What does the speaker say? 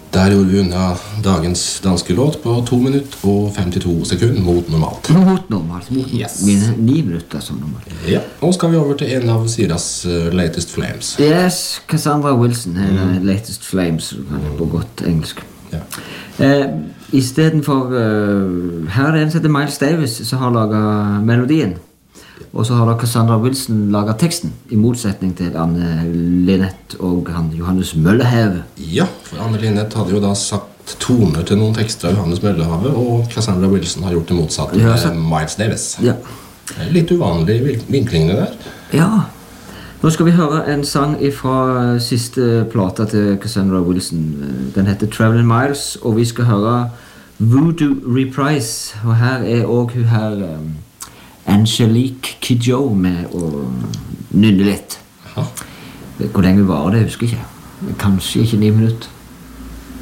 Der gjorde vi unna dagens danske låt på 2 minutter og 52 sekunder mot normalt. Mot normalt, mot Yes. mine 9 minutter som normalt. Ja, nå skal vi over til en av Siras latest flames. Yes, Cassandra Wilson, latest flames, på godt engelsk. Ja. I stedet for, her er det en som heter Miles Davis som har laget melodien. Og så har da Cassandra Wilson laget teksten, i motsetning til Anne Linnet og Johannes Møllehave. Ja, for Anne Linnet hadde jo da satt toner til noen tekster av Johannes Møllehave, og Cassandra Wilson har gjort det motsatte med Miles Davis. Ja. Litt uvanlig vinklingene der. Ja. Nå skal vi høre en sang fra siste plata til Cassandra Wilson. Den heter Traveling Miles, og vi skal høre Voodoo Reprise. Og her er også hun her Angelique Kidjo med å nynne litt. Aha. Hvor lenge var det, jeg husker ikke. Kanskje ikke 9 minutter.